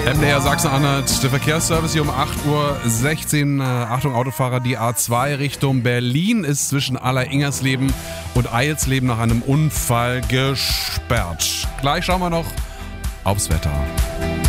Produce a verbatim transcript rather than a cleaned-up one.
M D R Sachsen-Anhalt, der Verkehrsservice hier um acht Uhr sechzehn. Äh, Achtung Autofahrer, die A zwei Richtung Berlin ist zwischen Aller-Ingersleben und Eilsleben nach einem Unfall gesperrt. Gleich schauen wir noch aufs Wetter.